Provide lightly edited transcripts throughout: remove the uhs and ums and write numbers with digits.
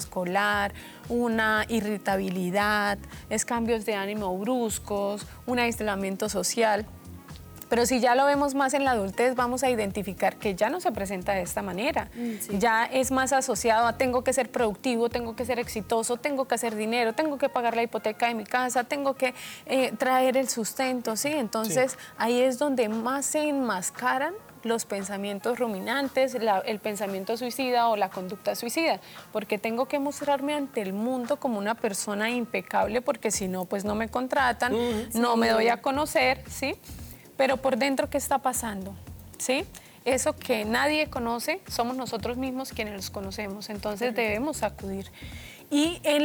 escolar, una irritabilidad, es cambios de ánimo bruscos, un aislamiento social. Pero si ya lo vemos más en la adultez, vamos a identificar que ya no se presenta de esta manera. Sí. Ya es más asociado a tengo que ser productivo, tengo que ser exitoso, tengo que hacer dinero, tengo que pagar la hipoteca de mi casa, tengo que traer el sustento, ¿sí? Entonces, ahí es donde más se enmascaran los pensamientos ruminantes, el pensamiento suicida o la conducta suicida, porque tengo que mostrarme ante el mundo como una persona impecable, porque si no, pues no me contratan, no me doy a conocer, ¿sí? Pero por dentro, ¿qué está pasando? ¿Sí? Eso que nadie conoce, somos nosotros mismos quienes los conocemos, entonces debemos acudir. Y en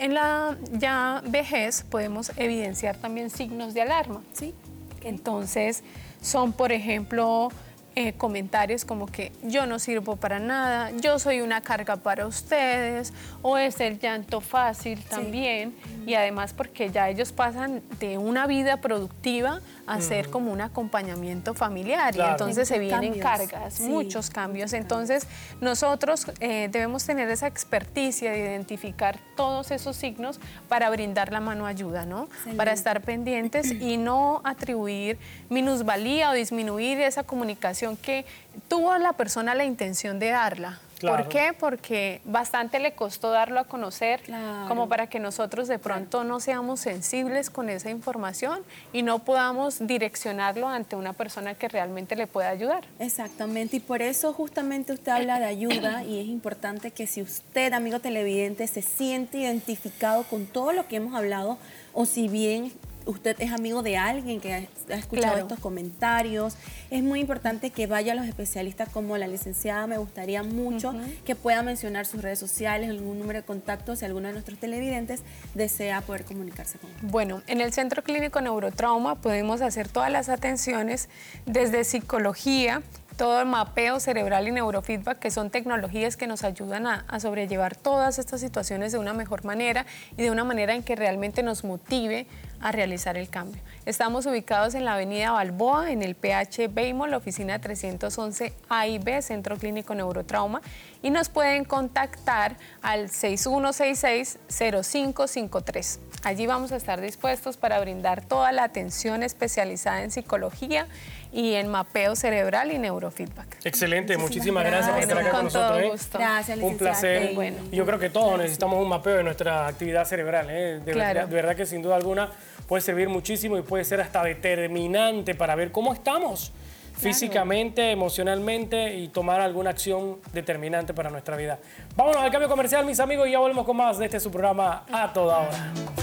la ya vejez podemos evidenciar también signos de alarma, ¿sí? Entonces son, por ejemplo, comentarios como que yo no sirvo para nada, yo soy una carga para ustedes, o es el llanto fácil también, y además porque ya ellos pasan de una vida productiva a ser como un acompañamiento familiar, y entonces se vienen cargas, muchos cambios. Entonces nosotros debemos tener esa experticia de identificar todos esos signos para brindar la mano ayuda, ¿no? Para estar pendientes y no atribuir minusvalía o disminuir esa comunicación que tuvo la persona la intención de darla. ¿Por qué? Porque bastante le costó darlo a conocer, como para que nosotros de pronto no seamos sensibles con esa información y no podamos direccionarlo ante una persona que realmente le pueda ayudar. Exactamente, y por eso justamente usted habla de ayuda, y es importante que si usted, amigo televidente, se siente identificado con todo lo que hemos hablado, o si bien usted es amigo de alguien que ha escuchado estos comentarios, es muy importante que vaya a los especialistas como la licenciada. Me gustaría mucho que pueda mencionar sus redes sociales, algún número de contacto, si alguno de nuestros televidentes desea poder comunicarse con usted. Bueno, en el Centro Clínico Neurotrauma podemos hacer todas las atenciones desde psicología, todo el mapeo cerebral y neurofeedback, que son tecnologías que nos ayudan a sobrellevar todas estas situaciones de una mejor manera y de una manera en que realmente nos motive a realizar el cambio. Estamos ubicados en la avenida Balboa, en el PH Beimol, oficina 311 A y B, Centro Clínico Neurotrauma, y nos pueden contactar al 6166-0553. Allí vamos a estar dispuestos para brindar toda la atención especializada en psicología y en mapeo cerebral y neurofeedback. Excelente, muchísimas gracias por estar acá con nosotros. Todo gusto. Gracias, un placer. Bueno. Yo creo que todos necesitamos un mapeo de nuestra actividad cerebral. De verdad que sin duda alguna puede servir muchísimo y puede ser hasta determinante para ver cómo estamos físicamente, emocionalmente, y tomar alguna acción determinante para nuestra vida. Vámonos al cambio comercial, mis amigos, y ya volvemos con más de su programa A Toda Hora.